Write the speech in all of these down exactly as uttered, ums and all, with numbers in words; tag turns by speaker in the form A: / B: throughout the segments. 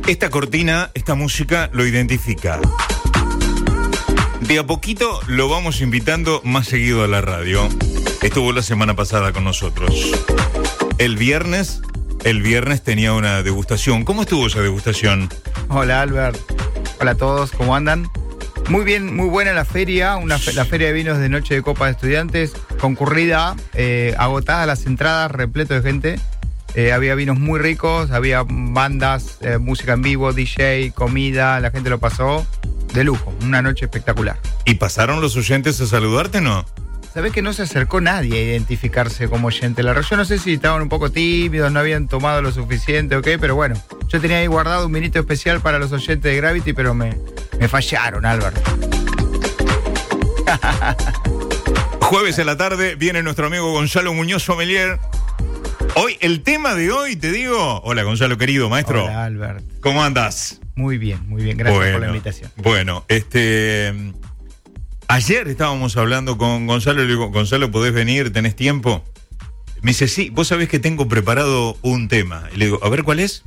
A: Esta cortina, esta música lo identifica. De a poquito lo vamos invitando más seguido a la radio. Estuvo la semana pasada con nosotros. El viernes, el viernes tenía una degustación. ¿Cómo estuvo esa degustación?
B: Hola, Albert. Hola a todos, ¿cómo andan? Muy bien, muy buena la feria, una fe, la feria de vinos de Noche de Copa de Estudiantes, concurrida, eh, agotadas las entradas, repleto de gente. Eh, había vinos muy ricos, había bandas, eh, música en vivo, D J, comida, la gente lo pasó de lujo, una noche espectacular.
A: ¿Y pasaron los oyentes a saludarte, no?
B: Sabés que no se acercó nadie a identificarse como oyente. La yo no sé si estaban un poco tímidos, no habían tomado lo suficiente o qué, pero bueno, yo tenía ahí guardado un vinito especial para los oyentes de Gravity, pero me, me fallaron, Álvaro.
A: Jueves en la tarde viene nuestro amigo Gonzalo Muñoz Sommelier. Hoy, el tema de hoy, te digo... Hola, Gonzalo, querido, maestro.
B: Hola, Albert.
A: ¿Cómo andas?
B: Muy bien, muy bien. Gracias
A: bueno,
B: por la invitación.
A: Bueno, este... Ayer estábamos hablando con Gonzalo y le digo, Gonzalo, ¿podés venir? ¿Tenés tiempo? Me dice, sí, vos sabés que tengo preparado un tema. Y le digo, a ver, ¿cuál es?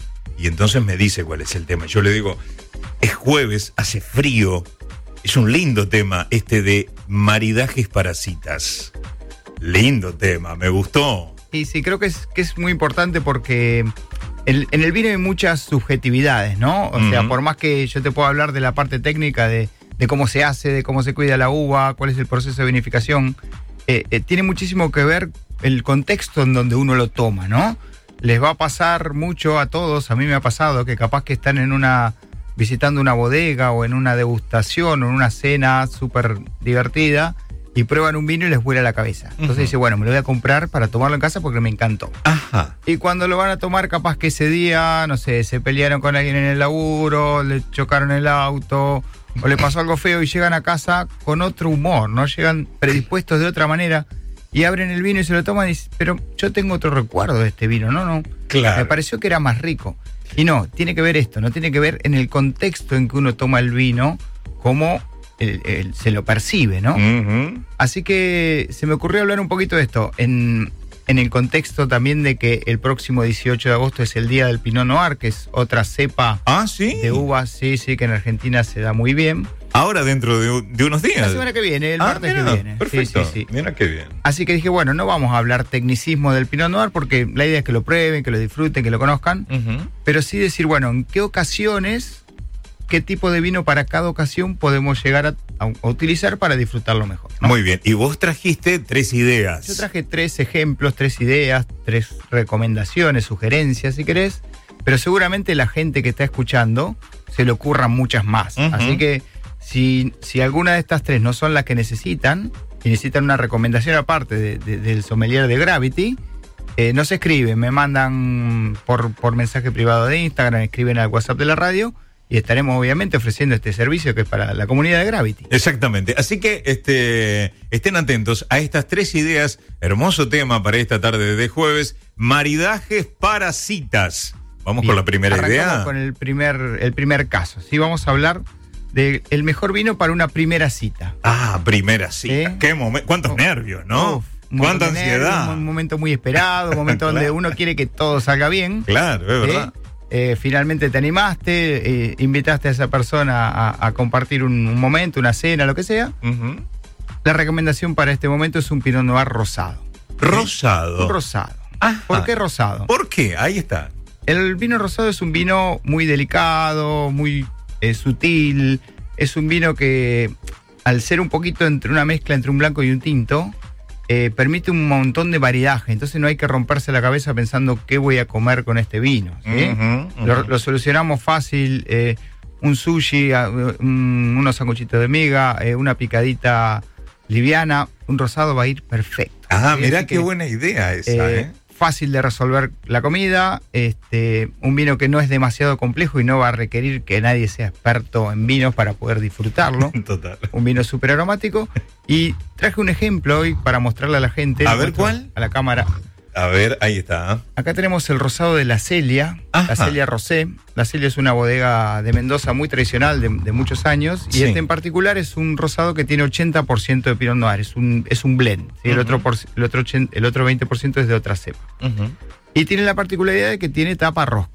A: Y entonces me dice cuál es el tema. Yo le digo, es jueves, hace frío. Es un lindo tema este de maridajes para citas. Lindo tema, me gustó.
B: Sí, sí, creo que es, que es muy importante porque en, en el vino hay muchas subjetividades, ¿no? O uh-huh. sea, por más que yo te pueda hablar de la parte técnica de, de cómo se hace, de cómo se cuida la uva, cuál es el proceso de vinificación, eh, eh, tiene muchísimo que ver el contexto en donde uno lo toma, ¿no? Les va a pasar mucho a todos, a mí me ha pasado que capaz que están en una visitando una bodega o en una degustación o en una cena súper divertida y prueban un vino y les vuela la cabeza. Entonces uh-huh. dice, bueno, me lo voy a comprar para tomarlo en casa porque me encantó.
A: Ajá.
B: Y cuando lo van a tomar, capaz que ese día, no sé, se pelearon con alguien en el laburo, le chocaron el auto, o le pasó algo feo y llegan a casa con otro humor, ¿no? Llegan predispuestos de otra manera y abren el vino y se lo toman y dicen, pero yo tengo otro recuerdo de este vino, ¿no? no
A: Claro.
B: Me pareció que era más rico. Y no, tiene que ver esto, no tiene que ver en el contexto en que uno toma el vino, como... El, el, se lo percibe, ¿no?
A: Uh-huh.
B: Así que se me ocurrió hablar un poquito de esto, en, en el contexto también de que el próximo dieciocho de agosto es el día del Pinot Noir, que es otra cepa
A: ¿Ah, sí?
B: de uvas, sí, sí, que en Argentina se da muy bien.
A: Ahora dentro de, de unos días.
B: La semana que viene, el
A: ah,
B: martes
A: mira,
B: que viene.
A: Perfecto,
B: sí, sí, sí.
A: Mira qué bien.
B: Así que dije, bueno, no vamos a hablar tecnicismo del Pinot Noir porque la idea es que lo prueben, que lo disfruten, que lo conozcan, uh-huh. pero sí decir, bueno, en qué ocasiones... qué tipo de vino para cada ocasión podemos llegar a, a, a utilizar para disfrutarlo mejor, ¿no?
A: Muy bien, y vos trajiste tres ideas.
B: Yo traje tres ejemplos, tres ideas, tres recomendaciones, sugerencias, si querés, pero seguramente la gente que está escuchando se le ocurran muchas más. Uh-huh. Así que si, si alguna de estas tres no son las que necesitan, y necesitan una recomendación aparte de, de, del sommelier de Gravity, eh, nos escriben, me mandan por, por mensaje privado de Instagram, escriben al WhatsApp de la radio, y estaremos obviamente ofreciendo este servicio que es para la comunidad de Gravity.
A: Exactamente, así que este, estén atentos a estas tres ideas. Hermoso tema para esta tarde de jueves, maridajes para citas. Vamos Bien, con la primera idea.
B: Vamos con el primer, el primer caso. Sí, vamos a hablar del mejor vino para una primera cita.
A: Ah, primera cita. ¿Eh? Qué momento, cuántos oh, nervios, ¿no? Uf, cuánta ansiedad.
B: Nervios, un momento muy esperado, un momento claro. donde uno quiere que todo salga bien.
A: Claro, es verdad.
B: ¿Eh? Eh, finalmente te animaste, eh, invitaste a esa persona a, a compartir un, un momento, una cena, lo que sea. Uh-huh. La recomendación para este momento es un Pinot Noir rosado.
A: ¿Rosado?
B: ¿Eh? Un rosado.
A: Ajá.
B: ¿Por qué rosado?
A: ¿Por qué? Ahí está.
B: El vino rosado es un vino muy delicado, muy eh, sutil. Es un vino que, al ser un poquito entre una mezcla entre un blanco y un tinto, Eh, permite un montón de maridaje, entonces no hay que romperse la cabeza pensando qué voy a comer con este vino, ¿sí? Uh-huh, uh-huh. Lo, lo solucionamos fácil, eh, un sushi, un, unos sanguchitos de miga, eh, una picadita liviana, un rosado va a ir perfecto.
A: Ah,
B: ¿sí?
A: mirá
B: Así
A: qué
B: que,
A: buena idea esa,
B: eh,
A: ¿eh?
B: Fácil de resolver la comida, este, un vino que no es demasiado complejo y no va a requerir que nadie sea experto en vinos para poder disfrutarlo.
A: Total.
B: Un vino súper aromático. Y traje un ejemplo hoy para mostrarle a la gente.
A: A ver, ¿cuál?
B: A la cámara.
A: A ver, ahí está.
B: Acá tenemos el rosado de La Celia, Ajá. La Celia Rosé. La Celia es una bodega de Mendoza muy tradicional de, de muchos años. Y sí. este en particular es un rosado que tiene ochenta por ciento de Pinot Noir. Es un, es un blend. ¿sí? Uh-huh. el, otro por, el, otro ochenta, el otro veinte por ciento es de otra cepa. Uh-huh. Y tiene la particularidad de que tiene tapa rosca.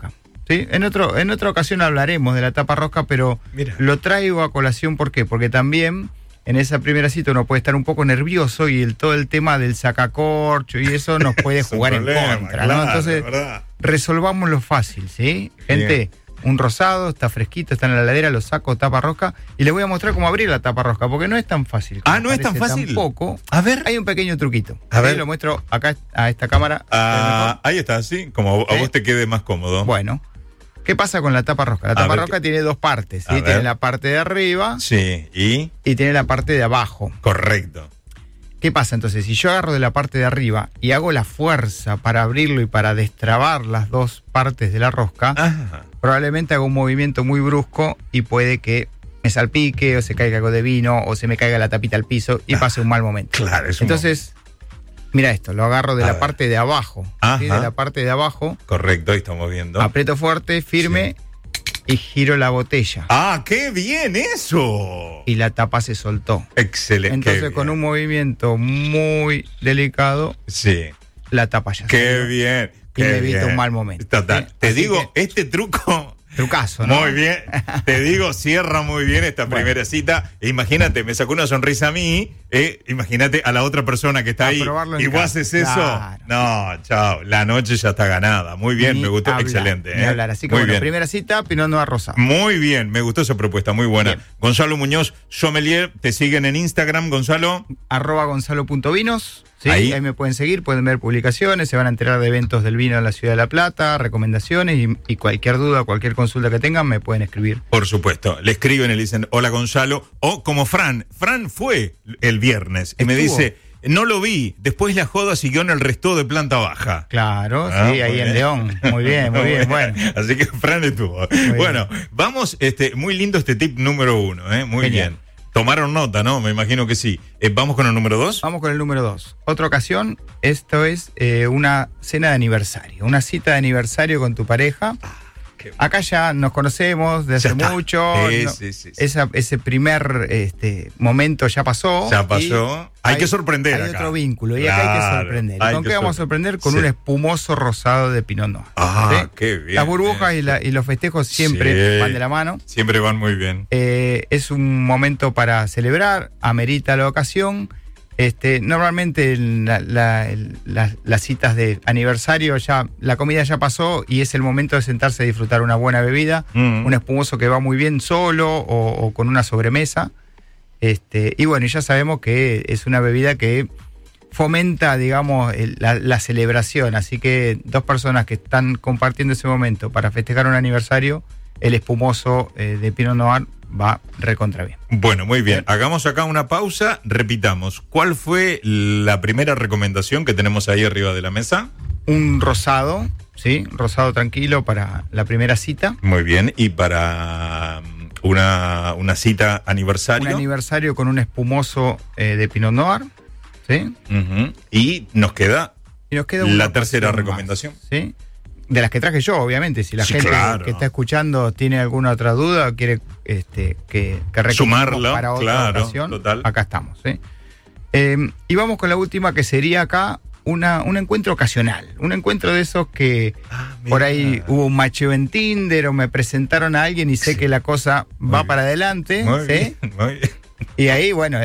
B: Sí, en otro, en otra ocasión hablaremos de la tapa rosca, pero Mira. lo traigo a colación, ¿por qué? Porque también en esa primera cita uno puede estar un poco nervioso y el, todo el tema del sacacorcho y eso nos puede jugar problema, en contra, claro, ¿no? Entonces, resolvámoslo fácil, ¿sí? Gente, Bien. un rosado, está fresquito, está en la heladera, lo saco, tapa rosca, y les voy a mostrar cómo abrir la tapa rosca, porque no es tan fácil.
A: Ah, no es tan fácil.
B: Tampoco.
A: A ver.
B: Hay un pequeño truquito.
A: A
B: ¿sí?
A: ver.
B: Lo muestro acá a esta cámara.
A: Ah, ahí está, sí, como a ¿Sí? vos te quede más cómodo.
B: Bueno. ¿Qué pasa con la tapa rosca? La tapa rosca que... tiene dos partes, ¿sí? Tiene la parte de arriba
A: sí, ¿y?
B: y tiene la parte de abajo.
A: Correcto.
B: ¿Qué pasa entonces? Si yo agarro de la parte de arriba y hago la fuerza para abrirlo y para destrabar las dos partes de la rosca, Ajá. probablemente hago un movimiento muy brusco y puede que me salpique o se caiga algo de vino o se me caiga la tapita al piso y pase un mal momento.
A: Claro, es un
B: Entonces... Mira esto, lo agarro de A la ver. parte de abajo. ¿sí? De la parte de abajo.
A: Correcto, ahí estamos viendo.
B: Aprieto fuerte, firme sí. y giro la botella.
A: ¡Ah, qué bien eso!
B: Y la tapa se soltó.
A: Excelente.
B: Entonces, con un movimiento muy delicado,
A: sí.
B: la tapa ya
A: ¡Qué salió. bien!
B: Y
A: qué
B: me evita
A: bien.
B: un mal momento.
A: Total.
B: ¿sí?
A: Te
B: Así
A: digo,
B: que,
A: este truco...
B: Trucazo, ¿no?
A: Muy bien. Te digo, cierra muy bien esta
B: bueno.
A: primera cita. E imagínate, me sacó una sonrisa a mí. Eh, imagínate a la otra persona que está a ahí. Y vos haces eso. Claro. No, chao. La noche ya está ganada. Muy bien,
B: ni
A: me gustó.
B: Hablar,
A: excelente.
B: Ni
A: ¿eh?
B: hablar. Así que
A: muy
B: bueno,
A: bien.
B: primera cita, Pinot Noir rosado.
A: Muy bien, me gustó esa propuesta, muy buena.
B: Bien.
A: Gonzalo Muñoz, sommelier, te siguen en Instagram, Gonzalo.
B: Arroba gonzalo.vinos. Sí,
A: ahí.
B: ahí me pueden seguir, pueden ver publicaciones, se van a enterar de eventos del vino en la Ciudad de La Plata, recomendaciones y, y cualquier duda, cualquier consulta que tengan, me pueden escribir.
A: Por supuesto, le escriben y le dicen, hola Gonzalo, o como Fran, Fran fue el viernes y
B: ¿Estuvo?
A: me dice, no lo vi, después la joda siguió en el resto de planta baja.
B: Claro,
A: ah,
B: sí, ahí bien. en León, muy bien, muy bien, bueno.
A: Así que Fran estuvo. Muy bueno, bien. vamos, este, muy lindo este tip número uno, ¿eh? muy Genial. bien. Tomaron nota, ¿no? Me imagino que sí. Eh, ¿Vamos con el número dos?
B: Vamos con el número dos. Otra ocasión, esto es eh, una cena de aniversario, una cita de aniversario con tu pareja. Ah, Acá ya nos conocemos de hace mucho.
A: Sí,
B: no,
A: sí, sí, sí.
B: Esa, ese primer este, momento ya pasó.
A: Ya pasó. Hay, hay que sorprender
B: Hay
A: acá.
B: otro vínculo y claro, acá hay que sorprender. ¿Y con qué vamos a sorprender? Con sí. un espumoso rosado de Pinot Noir.
A: Ah, ¿sí? Qué bien.
B: Las burbujas y, la, y los festejos siempre sí. van de la mano.
A: Siempre van muy bien.
B: Eh, es un momento para celebrar, amerita la ocasión. Este, normalmente la, la, la, las citas de aniversario ya, la comida ya pasó y es el momento de sentarse a disfrutar una buena bebida, mm. un espumoso que va muy bien solo o, o con una sobremesa. Este, y bueno, ya sabemos que es una bebida que fomenta, digamos, el, la, la celebración. Así que dos personas que están compartiendo ese momento para festejar un aniversario, el espumoso eh, de Pinot Noir va recontra bien.
A: Bueno, muy bien. Hagamos acá una pausa. Repitamos. ¿Cuál fue la primera recomendación que tenemos ahí arriba de la mesa?
B: Un rosado, ¿sí? Rosado tranquilo para la primera cita.
A: Muy bien. ¿Y para una, una cita aniversario?
B: Un aniversario con un espumoso eh, de Pinot Noir, ¿sí?
A: Uh-huh. Y nos queda,
B: y nos queda
A: la tercera recomendación.
B: Más, ¿sí? De las que traje yo, obviamente. Si la
A: sí,
B: gente
A: claro.
B: que está escuchando tiene alguna otra duda o quiere este, que, que
A: sumarlo
B: para otra
A: claro,
B: ocasión,
A: total.
B: acá estamos. ¿sí? Eh, y vamos con la última, que sería acá una, un encuentro ocasional. Un encuentro de esos que ah, por ahí hubo un macheo en Tinder o me presentaron a alguien y sé sí. que la cosa
A: muy
B: va
A: bien.
B: para adelante.
A: Muy
B: ¿sí?
A: bien, muy bien.
B: Y ahí, bueno...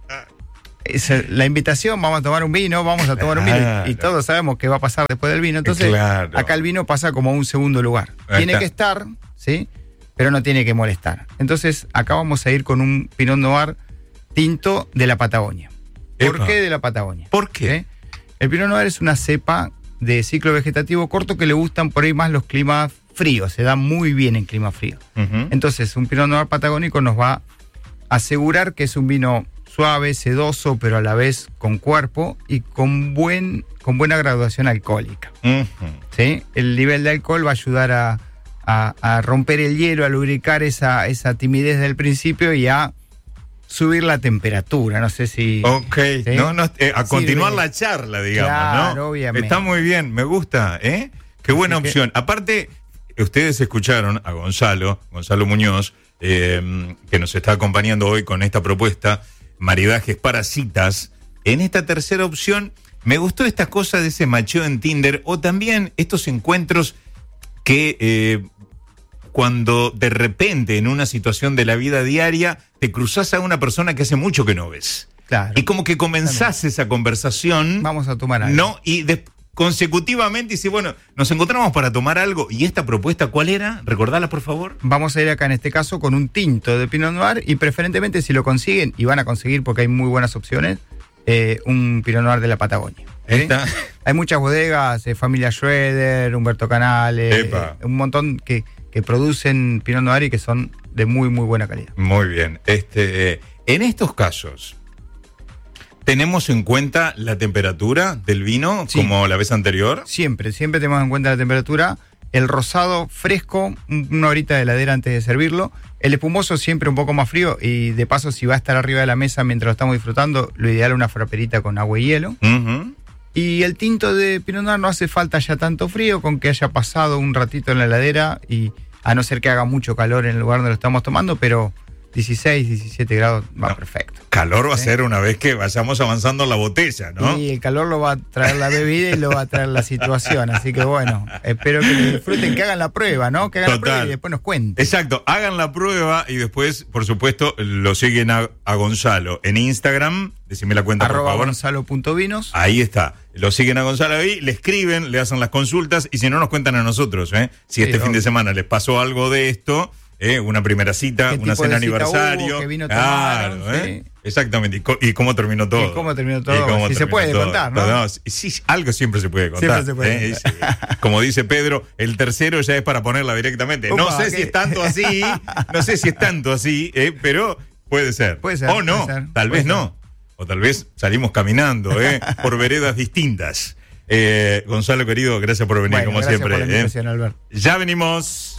B: Es la invitación, vamos a tomar un vino, vamos a tomar claro. un vino. Y, y todos sabemos qué va a pasar después del vino. Entonces,
A: claro.
B: acá el vino pasa como a un segundo lugar.
A: Ahí
B: tiene
A: está.
B: que estar, ¿sí? Pero no tiene que molestar. Entonces, acá vamos a ir con un Pinot Noir tinto de la Patagonia. ¿Por
A: Epa.
B: qué de la Patagonia?
A: ¿Por qué?
B: ¿Sí? El Pinot Noir es una cepa de ciclo vegetativo corto que le gustan por ahí más los climas fríos. Se da muy bien en clima frío.
A: Uh-huh.
B: Entonces, un Pinot Noir patagónico nos va a asegurar que es un vino suave, sedoso, pero a la vez con cuerpo y con buen con buena graduación alcohólica.
A: Uh-huh.
B: ¿Sí? El nivel de alcohol va a ayudar a, a, a romper el hielo, a lubricar esa, esa timidez del principio y a subir la temperatura. No sé si...
A: Ok,
B: ¿sí?
A: no, no, eh, a
B: sí,
A: continuar
B: de...
A: la charla, digamos,
B: claro,
A: ¿no?
B: Obviamente.
A: Está muy bien, me gusta, ¿eh? Qué buena
B: Así
A: opción.
B: Que...
A: Aparte, ustedes escucharon a Gonzalo, Gonzalo Muñoz, eh, que nos está acompañando hoy con esta propuesta, maridajes para citas. En esta tercera opción me gustó esta cosa de ese macheo en Tinder o también estos encuentros que eh, cuando de repente en una situación de la vida diaria te cruzás a una persona que hace mucho que no ves.
B: Claro.
A: Y como que comenzás
B: También.
A: esa conversación.
B: Vamos a tomar algo.
A: No, y de, consecutivamente dice, bueno, nos encontramos para tomar algo. ¿Y esta propuesta cuál era? Recordala, por favor.
B: Vamos a ir acá en este caso con un tinto de Pinot Noir y preferentemente si lo consiguen, y van a conseguir porque hay muy buenas opciones, eh, un Pinot Noir de la Patagonia. ¿sí?
A: Esta.
B: Hay muchas bodegas, eh, Familia Schroeder, Humberto Canales,
A: Epa.
B: eh, un montón que, que producen Pinot Noir y que son de muy, muy buena calidad.
A: Muy bien. Este, en estos casos, ¿tenemos en cuenta la temperatura del vino
B: Sí.
A: como la vez anterior?
B: Siempre, siempre tenemos en cuenta la temperatura. El rosado fresco, una horita de heladera antes de servirlo. El espumoso siempre un poco más frío y de paso si va a estar arriba de la mesa mientras lo estamos disfrutando, lo ideal es una fraperita con agua y hielo.
A: Uh-huh.
B: Y el tinto de Pinot Noir no hace falta ya tanto frío, con que haya pasado un ratito en la heladera y a no ser que haga mucho calor en el lugar donde lo estamos tomando, pero dieciséis, diecisiete grados va
A: No.
B: perfecto.
A: Calor va a
B: ¿Sí?
A: ser una vez que vayamos avanzando en la botella, ¿no?
B: Y el calor lo va a traer la bebida y lo va a traer la situación. Así que bueno, espero que lo disfruten, que hagan la prueba, ¿no? Que hagan
A: Total.
B: la prueba y después nos cuenten.
A: Exacto, hagan la prueba y después, por supuesto, lo siguen a, a Gonzalo en Instagram. Decime la cuenta,
B: Arroba
A: por favor.
B: gonzalo.vinos.
A: Ahí está. Lo siguen a Gonzalo ahí, le escriben, le hacen las consultas y si no nos cuentan a nosotros, ¿eh? Si
B: Sí,
A: este fin
B: obvio.
A: de semana les pasó algo de esto, ¿eh? Una primera cita,
B: ¿Qué
A: una
B: tipo de
A: cena
B: cita
A: aniversario.
B: hubo? ¿Qué vino
A: claro,
B: tomaron?
A: ¿eh?
B: Sí.
A: Exactamente. Y, co- y cómo terminó todo.
B: Y cómo terminó todo.
A: Y cómo
B: Si se
A: terminó
B: puede
A: todo.
B: contar, ¿no?
A: sí, sí, algo siempre se puede contar.
B: Siempre se puede
A: ¿eh?
B: contar.
A: Sí. Como dice Pedro, el tercero ya es para ponerla directamente. no
B: Upa,
A: sé
B: ¿qué?
A: si es tanto así, no sé si es tanto así, ¿eh? Pero puede ser.
B: Puede ser,
A: O no,
B: puede ser,
A: tal
B: puede
A: vez
B: ser.
A: no. O tal vez salimos caminando, ¿eh? Por veredas distintas. Eh, Gonzalo, querido, gracias por venir,
B: Bueno,
A: como
B: gracias
A: siempre.
B: por la
A: ¿eh?
B: invitación, Alberto.
A: Ya venimos.